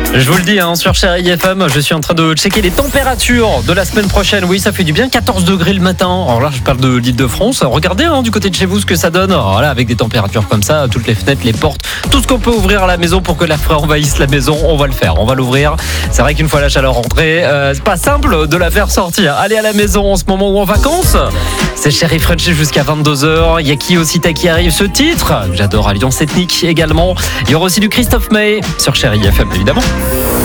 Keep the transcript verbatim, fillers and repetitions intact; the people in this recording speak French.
Je vous le dis, hein, sur Chérie F M, je suis en train de checker les températures de la semaine prochaine. Oui, ça fait du bien, quatorze degrés le matin. Alors là, je parle de l'Île-de-France. Regardez hein, du côté de chez vous ce que ça donne. Alors là, avec des températures comme ça, toutes les fenêtres, les portes, tout ce qu'on peut ouvrir à la maison pour que l'air frais envahisse la maison, on va le faire. On va l'ouvrir. C'est vrai qu'une fois la chaleur rentrée, euh, c'est pas simple de la faire sortir. Allez à la maison en ce moment ou en vacances. C'est Chérie Frenchy jusqu'à vingt-deux heures. Il y a qui aussi qui arrive ce titre. J'adore Alliance Ethnique également. Il y aura aussi du Christophe Maé sur Chérie F M évidemment.